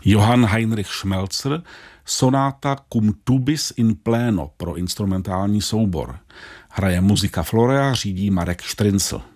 Johann Heinrich Schmelzer, sonáta Cum tubis in pleno pro instrumentální soubor. Hraje Musica Florea, řídí Marek Štryncl.